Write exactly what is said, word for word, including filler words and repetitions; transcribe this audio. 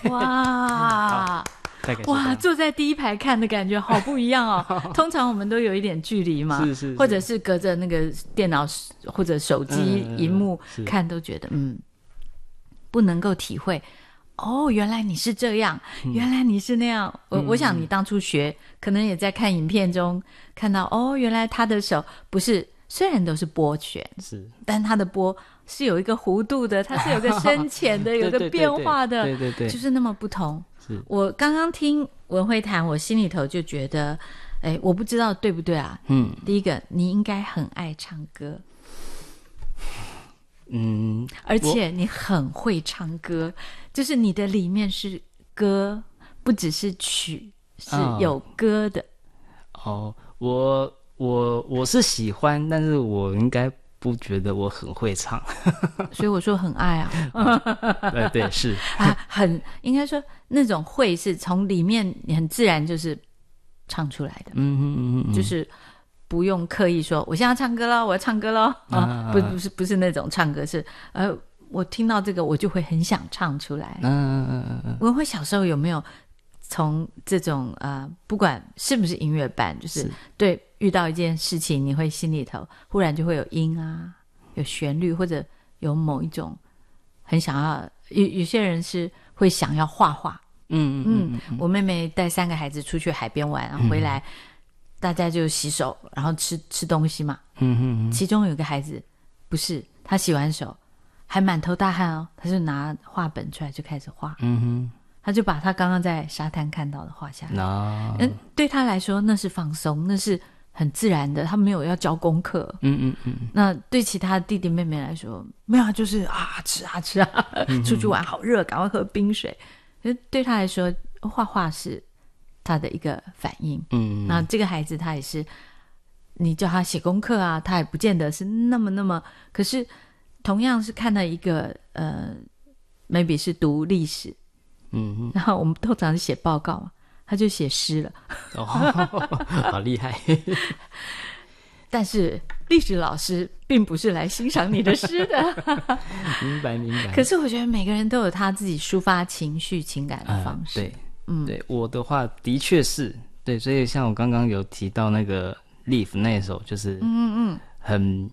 哇哇，坐在第一排看的感觉好不一样哦。通常我们都有一点距离嘛， 是是是， 或者是隔着那个电脑或者手机荧幕看，都觉得嗯，不能够体会。哦，原来你是这样，嗯、原来你是那样。我、嗯、我想你当初学，可能也在看影片中看到，哦，原来他的手不是，虽然都是拨拳， 是， 但他的拨是有一个弧度的，它是有个深浅的，有个变化的， 对对 对, 对, 对, 对， 就是那么不同。 是我刚刚听文慧谈，我心里头就觉得，哎，我不知道对不对啊？嗯，第一个，你应该很爱唱歌。 嗯， 而且你很会唱歌，就是你的里面是歌，不只是曲，是有歌的。 哦，我我我是喜欢，但是我应该不觉得我很会唱， 所以我说很爱啊。 对对是啊，很应该说那种会是从里面你很自然就是唱出来的。 嗯嗯嗯嗯， 就是不用刻意说我现在要唱歌了，我要唱歌了啊、哦！不不是不是那种唱歌，是呃，我听到这个我就会很想唱出来。嗯嗯嗯嗯。文慧小时候有没有从这种呃，不管是不是音乐班，就是对遇到一件事情，你会心里头忽然就会有音啊，有旋律，或者有某一种很想要，有有些人是会想要画画。嗯嗯 嗯, 嗯，我妹妹带三个孩子出去海边玩，然后回来。嗯，大家就洗手，然后吃吃东西嘛。嗯哼嗯，其中有个孩子，不是他洗完手还满头大汗哦，他就拿画本出来就开始画。嗯哼，他就把他刚刚在沙滩看到的画下来。嗯、no. 对他来说那是放松，那是很自然的，他没有要交功课。嗯嗯嗯。那对其他弟弟妹妹来说，没有，就是啊吃啊吃啊，嗯、出去玩好热，赶快喝冰水。对他来说，画画是他的一个反应。嗯，那这个孩子他也是，你叫他写功课啊，他也不见得是那么那么，可是同样是看到一个呃 maybe 是读历史。嗯，然后我们通常是写报告嘛，他就写诗了。 哦，好厉害。 但是历史老师并不是来欣赏你的诗的。 明白明白。 可是我觉得每个人都有他自己抒发情绪情感的方式。 呃、对，嗯，对，我的话的确是对，所以像我刚刚有提到那个 Leaf 那一首，就是嗯嗯很